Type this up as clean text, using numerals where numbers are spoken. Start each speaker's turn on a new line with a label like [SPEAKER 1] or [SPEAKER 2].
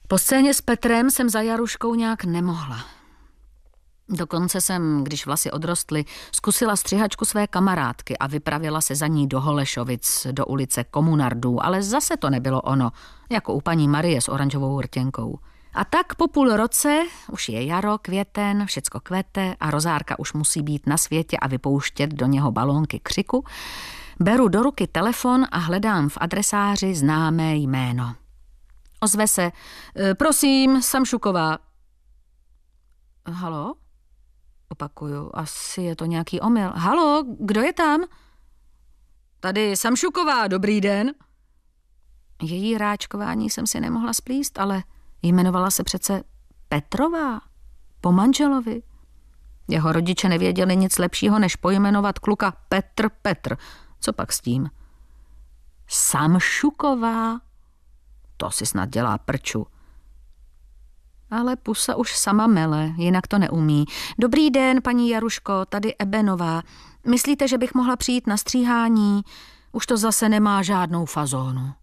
[SPEAKER 1] Po scéně s Petrem jsem za Jaruškou nějak nemohla. Dokonce jsem, když vlasy odrostly, zkusila střihačku své kamarádky a vypravila se za ní do Holešovic, do ulice Komunardů, ale zase to nebylo ono, jako u paní Marie s oranžovou rtěnkou. A tak po půl roce, už je jaro, květen, všecko kvete a Rozárka už musí být na světě a vypouštět do něho balónky křiku, beru do ruky telefon a hledám v adresáři známé jméno. Ozve se, prosím, Samšuková. Halo? Opakuju, asi je to nějaký omyl. Halo, kdo je tam? Tady Samšuková, dobrý den. Její ráčkování jsem si nemohla splíst, ale jmenovala se přece Petrová, po manželovi. Jeho rodiče nevěděli nic lepšího, než pojmenovat kluka Petr. Co pak s tím? Samšuková, to si snad dělá prču. Ale pusa už sama mele, jinak to neumí. Dobrý den, paní Jaruško, tady Ebenová. Myslíte, že bych mohla přijít na stříhání? Už to zase nemá žádnou fazónu.